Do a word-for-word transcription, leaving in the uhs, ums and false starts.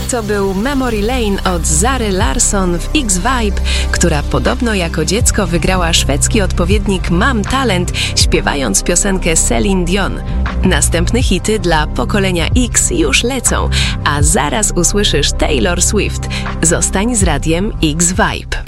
to był Memory Lane od Zary Larsson w X-Vibe, która podobno jako dziecko wygrała szwedzki odpowiednik Mam Talent, śpiewając piosenkę Celine Dion. Następne hity dla pokolenia X już lecą, a zaraz usłyszysz Taylor Swift. Zostań z radiem X-Vibe.